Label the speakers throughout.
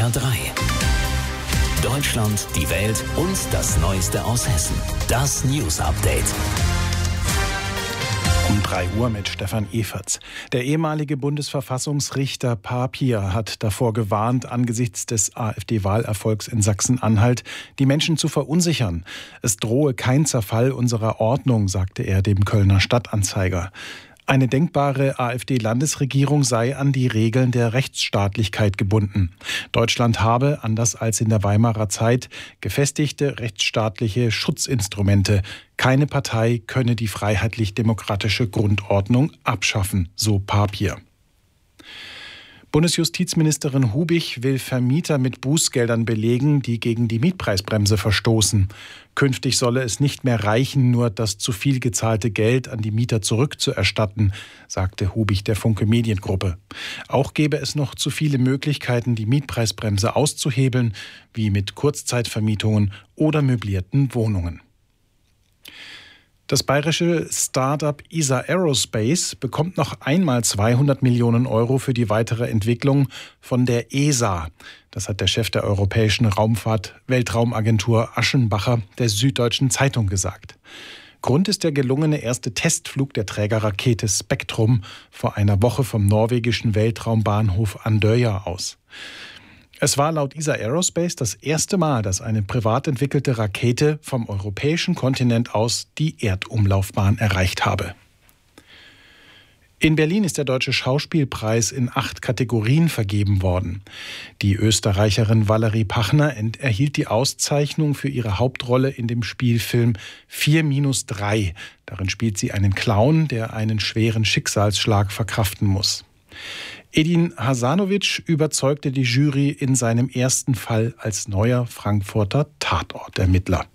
Speaker 1: HR3. Deutschland, die Welt und das Neueste aus Hessen. Das News Update.
Speaker 2: Um 3 Uhr mit Stefan Eferts. Der ehemalige Bundesverfassungsrichter Papier hat davor gewarnt, angesichts des AfD-Wahlerfolgs in Sachsen-Anhalt die Menschen zu verunsichern. Es drohe kein Zerfall unserer Ordnung, sagte er dem Kölner Stadtanzeiger. Eine denkbare AfD-Landesregierung sei an die Regeln der Rechtsstaatlichkeit gebunden. Deutschland habe, anders als in der Weimarer Zeit, gefestigte rechtsstaatliche Schutzinstrumente. Keine Partei könne die freiheitlich-demokratische Grundordnung abschaffen, so Papier. Bundesjustizministerin Hubich will Vermieter mit Bußgeldern belegen, die gegen die Mietpreisbremse verstoßen. Künftig solle es nicht mehr reichen, nur das zu viel gezahlte Geld an die Mieter zurückzuerstatten, sagte Hubich der Funke Mediengruppe. Auch gäbe es noch zu viele Möglichkeiten, die Mietpreisbremse auszuhebeln, wie mit Kurzzeitvermietungen oder möblierten Wohnungen. Das bayerische Start-up ESA Aerospace bekommt noch einmal 200 Millionen Euro für die weitere Entwicklung von der ESA. Das hat der Chef der Europäischen Weltraumagentur Aschenbacher der Süddeutschen Zeitung gesagt. Grund ist der gelungene erste Testflug der Trägerrakete Spektrum vor einer Woche vom norwegischen Weltraumbahnhof Andøya aus. Es war laut ESA Aerospace das erste Mal, dass eine privat entwickelte Rakete vom europäischen Kontinent aus die Erdumlaufbahn erreicht habe. In Berlin ist der Deutsche Schauspielpreis in 8 Kategorien vergeben worden. Die Österreicherin Valerie Pachner erhielt die Auszeichnung für ihre Hauptrolle in dem Spielfilm 4-3. Darin spielt sie einen Clown, der einen schweren Schicksalsschlag verkraften muss. Edin Hasanovic überzeugte die Jury in seinem ersten Fall als neuer Frankfurter Tatortermittler.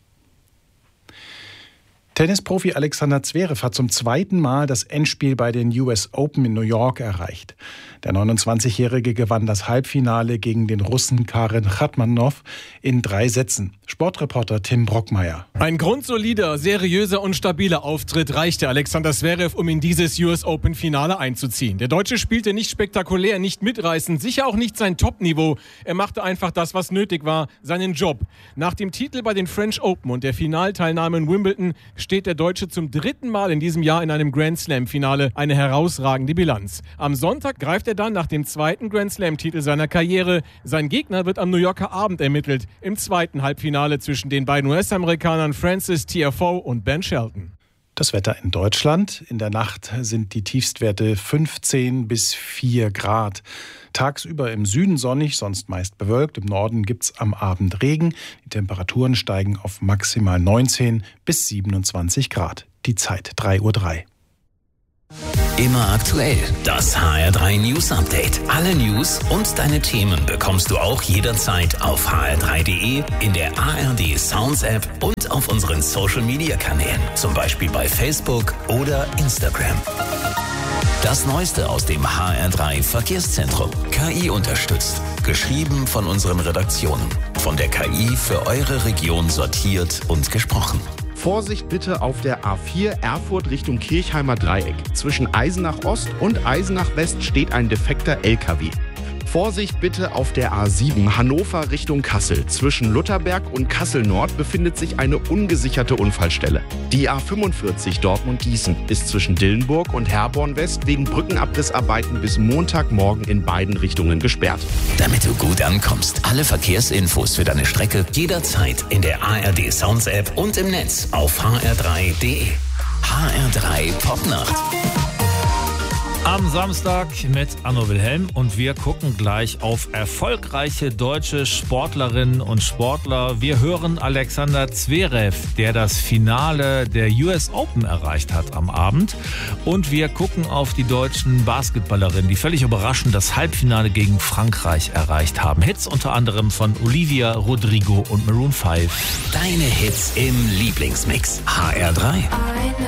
Speaker 2: Tennisprofi Alexander Zverev hat zum 2. Mal das Endspiel bei den US Open in New York erreicht. Der 29-Jährige gewann das Halbfinale gegen den Russen Karen Khachmanow in 3 Sätzen. Sportreporter Tim Brockmeier.
Speaker 3: Ein grundsolider, seriöser und stabiler Auftritt reichte Alexander Zverev, um in dieses US Open-Finale einzuziehen. Der Deutsche spielte nicht spektakulär, nicht mitreißend, sicher auch nicht sein Top-Niveau. Er machte einfach das, was nötig war, seinen Job. Nach dem Titel bei den French Open und der Finalteilnahme in Wimbledon steht der Deutsche zum 3. Mal in diesem Jahr in einem Grand Slam-Finale, eine herausragende Bilanz. Am Sonntag greift er dann nach dem 2. Grand Slam-Titel seiner Karriere. Sein Gegner wird am New Yorker Abend ermittelt, im 2. Halbfinale zwischen den beiden US-Amerikanern Francis Tiafoe und Ben Shelton.
Speaker 2: Das Wetter in Deutschland. In der Nacht sind die Tiefstwerte 15 bis 4 Grad. Tagsüber im Süden sonnig, sonst meist bewölkt. Im Norden gibt es am Abend Regen. Die Temperaturen steigen auf maximal 19 bis 27 Grad. Die Zeit 3:03 Uhr.
Speaker 1: Immer aktuell. Das HR3 News Update. Alle News und deine Themen bekommst du auch jederzeit auf hr3.de, in der ARD Sounds App und auf unseren Social Media Kanälen. Zum Beispiel bei Facebook oder Instagram. Das Neueste aus dem HR3 Verkehrszentrum. KI unterstützt. Geschrieben von unseren Redaktionen. Von der KI für eure Region sortiert und gesprochen.
Speaker 4: Vorsicht bitte auf der A4 Erfurt Richtung Kirchheimer Dreieck. Zwischen Eisenach Ost und Eisenach West steht ein defekter LKW. Vorsicht bitte auf der A7 Hannover Richtung Kassel. Zwischen Lutherberg und Kassel Nord befindet sich eine ungesicherte Unfallstelle. Die A45 Dortmund-Gießen ist zwischen Dillenburg und Herborn West wegen Brückenabrissarbeiten bis Montagmorgen in beiden Richtungen gesperrt.
Speaker 1: Damit du gut ankommst, alle Verkehrsinfos für deine Strecke jederzeit in der ARD Sounds App und im Netz auf hr3.de. HR3 Popnacht.
Speaker 5: Am Samstag mit Anno Wilhelm und wir gucken gleich auf erfolgreiche deutsche Sportlerinnen und Sportler. Wir hören Alexander Zverev, der das Finale der US Open erreicht hat am Abend. Und wir gucken auf die deutschen Basketballerinnen, die völlig überraschend das Halbfinale gegen Frankreich erreicht haben. Hits unter anderem von Olivia Rodrigo und Maroon 5.
Speaker 1: Deine Hits im Lieblingsmix. HR3.